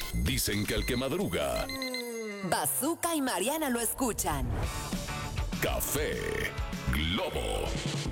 Dicen que el que madruga, Bazooka y Mariana lo escuchan. Café Globo.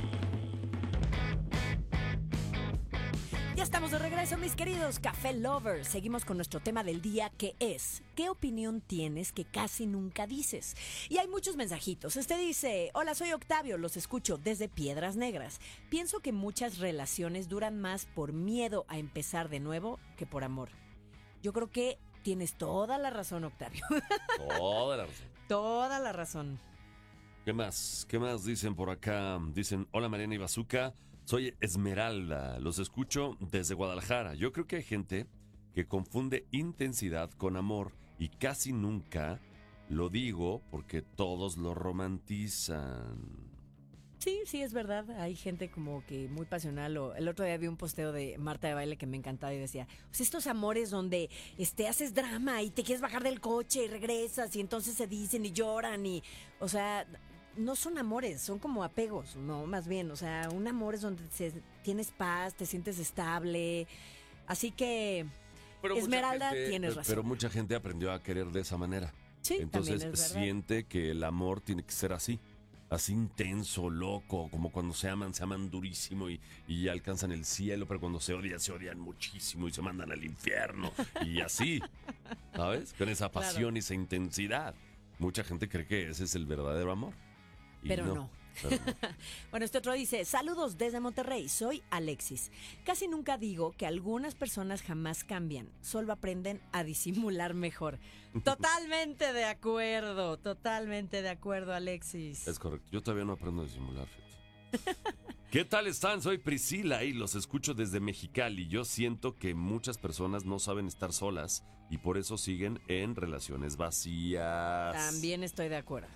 Ya estamos de regreso, mis queridos Café Lovers. Seguimos con nuestro tema del día, que es: ¿qué opinión tienes que casi nunca dices? Y hay muchos mensajitos. Este dice: hola, soy Octavio, los escucho desde Piedras Negras. Pienso que muchas relaciones duran más por miedo a empezar de nuevo que por amor. Yo creo que tienes toda la razón, Octavio. Toda la razón. Toda la razón. ¿Qué más? ¿Qué más dicen por acá? Dicen, hola Mariana y Bazooka, soy Esmeralda, los escucho desde Guadalajara. Yo creo que hay gente que confunde intensidad con amor y casi nunca lo digo porque todos lo romantizan. Sí, es verdad. Hay gente como que muy pasional. El otro día vi un posteo de Marta de Baile que me encantaba y decía: pues estos amores donde haces drama y te quieres bajar del coche y regresas y entonces se dicen y lloran y, o sea, no son amores, son como apegos, no, más bien, o sea, un amor es donde tienes paz, te sientes estable. Así que, Pero Esmeralda, tienes razón. Pero mucha gente aprendió a querer de esa manera. Sí, entonces también es verdad. siente que el amor tiene que ser así. Así intenso, loco, como cuando se aman durísimo y alcanzan el cielo, pero cuando se odian muchísimo y se mandan al infierno. Y así, ¿sabes? Con esa pasión y esa intensidad. Mucha gente cree que ese es el verdadero amor. Y Pero no. Bueno, este otro dice: saludos desde Monterrey, soy Alexis. Casi nunca digo que algunas personas jamás cambian, solo aprenden a disimular mejor. Totalmente de acuerdo, Alexis. Es correcto, yo todavía no aprendo a disimular, fíjate. ¿Qué tal están? Soy Priscila y los escucho desde Mexicali. Yo siento que muchas personas no saben estar solas y por eso siguen en relaciones vacías. También estoy de acuerdo.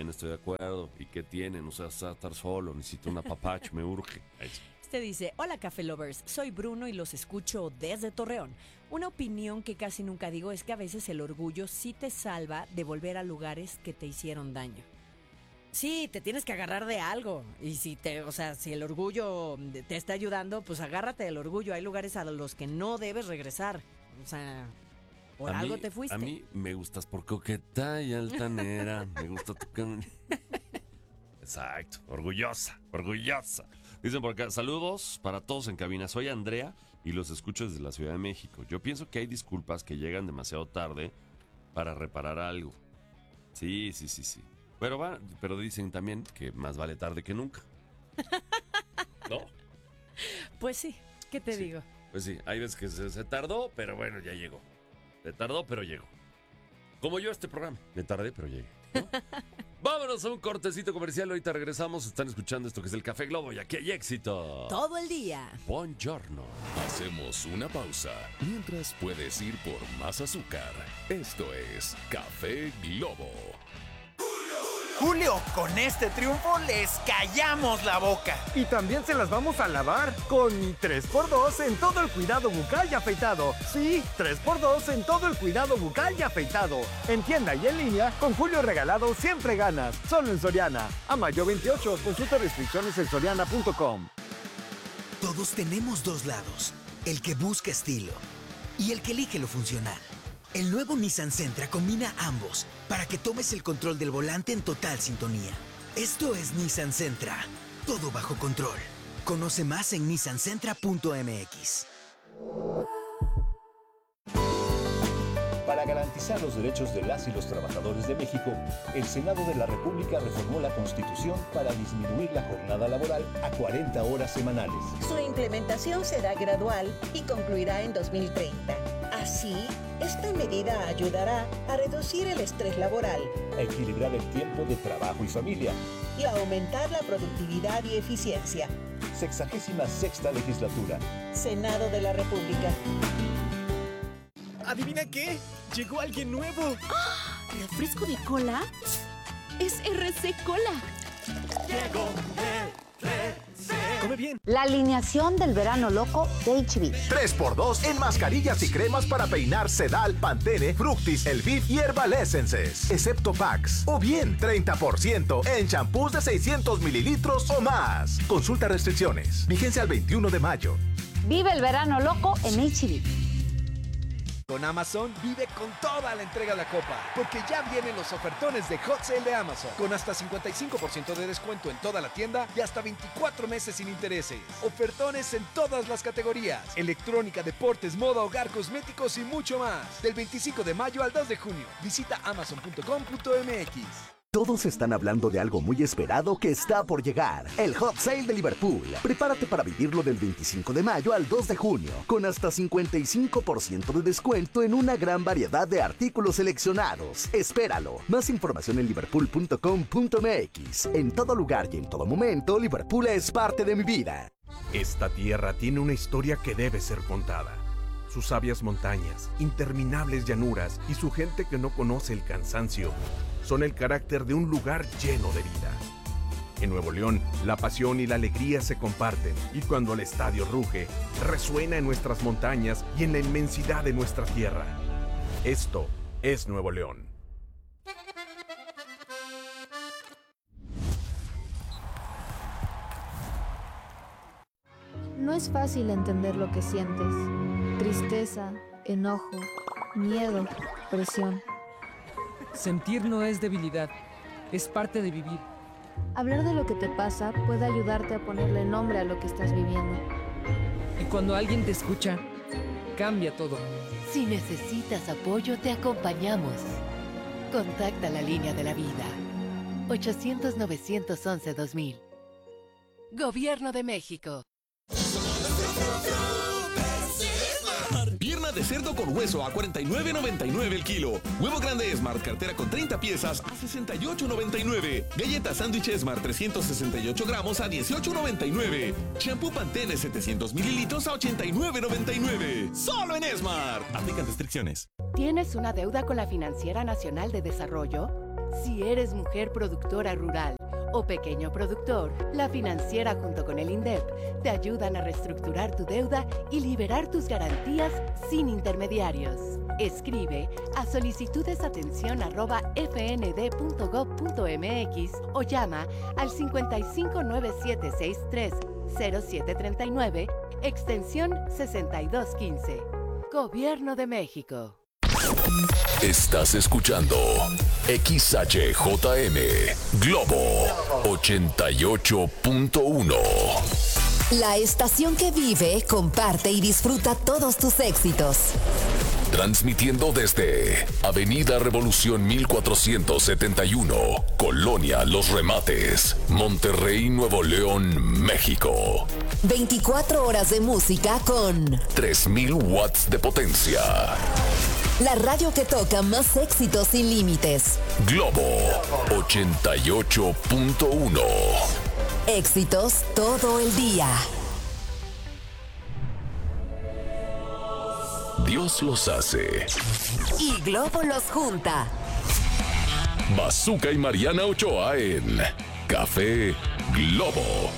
¿Y qué tienen? O sea, estar solo, necesito un apapacho, me urge. Eso. Este dice: hola Café Lovers, soy Bruno y los escucho desde Torreón. Una opinión que casi nunca digo es que a veces el orgullo sí te salva de volver a lugares que te hicieron daño. Sí, te tienes que agarrar de algo. Y si el orgullo te está ayudando, pues agárrate del orgullo. Hay lugares a los que no debes regresar. O sea, por algo te fuiste. A mí me gustas por coqueta y altanera. Me gusta tu Exacto, orgullosa. Dicen por acá: saludos para todos en cabina. Soy Andrea y los escucho desde la Ciudad de México. Yo pienso que hay disculpas que llegan demasiado tarde para reparar algo. Sí. Pero dicen también que más vale tarde que nunca. ¿No? Pues sí, ¿qué te digo? Pues sí, hay veces que se tardó, pero bueno, ya llegó. Se tardó, pero llegó. Como yo este programa. Me tardé, pero llegué, ¿no? Vámonos a un cortecito comercial. Ahorita regresamos. Están escuchando esto que es el Café Globo y aquí hay éxito. Todo el día. Buongiorno. Hacemos una pausa. Mientras puedes ir por más azúcar. Esto es Café Globo. Julio, con este triunfo les callamos la boca. Y también se las vamos a lavar con 3x2 en todo el cuidado bucal y afeitado. Sí, 3x2 en todo el cuidado bucal y afeitado. En tienda y en línea, con Julio regalado siempre ganas. Solo en Soriana. A mayo 28, consulta restricciones en soriana.com. Todos tenemos dos lados. El que busca estilo y el que elige lo funcional. El nuevo Nissan Sentra combina ambos para que tomes el control del volante en total sintonía. Esto es Nissan Sentra. Todo bajo control. Conoce más en nissansentra.mx. Para garantizar los derechos de las y los trabajadores de México, el Senado de la República reformó la Constitución para disminuir la jornada laboral a 40 horas semanales. Su implementación será gradual y concluirá en 2030. Así, esta medida ayudará a reducir el estrés laboral, A equilibrar el tiempo de trabajo y familia. y a aumentar la productividad y eficiencia. 66ª legislatura. Senado de la República. ¿Adivina qué? Llegó alguien nuevo. ¿Refresco de cola? Es RC Cola. Llegó Come bien. La alineación del verano loco de HB. 3x2 en mascarillas y cremas para peinar Sedal, Pantene, Fructis, Elviv y Herbal Essences, excepto packs. O bien 30% en champús de 600 mililitros o más. Consulta restricciones. Vigencia al 21 de mayo. Vive el verano loco en HB. Con Amazon, vive con toda la entrega de la copa, porque ya vienen los ofertones de Hot Sale de Amazon, con hasta 55% de descuento en toda la tienda y hasta 24 meses sin intereses. Ofertones en todas las categorías: electrónica, deportes, moda, hogar, cosméticos y mucho más. Del 25 de mayo al 2 de junio. Visita amazon.com.mx. Todos están hablando de algo muy esperado que está por llegar, el Hot Sale de Liverpool. Prepárate para vivirlo del 25 de mayo al 2 de junio, con hasta 55% de descuento en una gran variedad de artículos seleccionados. Espéralo. Más información en liverpool.com.mx. En todo lugar y en todo momento, Liverpool es parte de mi vida. Esta tierra tiene una historia que debe ser contada. Sus sabias montañas, interminables llanuras y su gente que no conoce el cansancio son el carácter de un lugar lleno de vida. En Nuevo León, la pasión y la alegría se comparten, y cuando el estadio ruge, resuena en nuestras montañas y en la inmensidad de nuestra tierra. Esto es Nuevo León. No es fácil entender lo que sientes. Tristeza, enojo, miedo, presión. Sentir no es debilidad, es parte de vivir. Hablar de lo que te pasa puede ayudarte a ponerle nombre a lo que estás viviendo. Y cuando alguien te escucha, cambia todo. Si necesitas apoyo, te acompañamos. Contacta la línea de la vida. 800-911-2000. Gobierno de México. Pierna de cerdo con hueso a $49.99 el kilo. Huevo grande Smart cartera con 30 piezas a $68.99. Galleta sándwich Smart 368 gramos a $18.99. Shampoo Pantene 700 mililitros a $89.99. Solo en Smart. Aplican restricciones. ¿Tienes una deuda con la Financiera Nacional de Desarrollo? Si eres mujer productora rural o pequeño productor, la Financiera junto con el INDEP te ayudan a reestructurar tu deuda y liberar tus garantías sin intermediarios. Escribe a solicitudesatención@fnd.gov.mx o llama al 5597630739, extensión 6215. Gobierno de México. Estás escuchando XHJM Globo 88.1. La estación que vive, comparte y disfruta todos tus éxitos. Transmitiendo desde Avenida Revolución 1471, Colonia Los Remates, Monterrey, Nuevo León, México. 24 horas de música con 3000 watts de potencia. La radio que toca más éxitos sin límites. Globo 88.1. Éxitos todo el día. Dios los hace Y Globo los junta. Bazooka y Mariana Ochoa en Café Globo.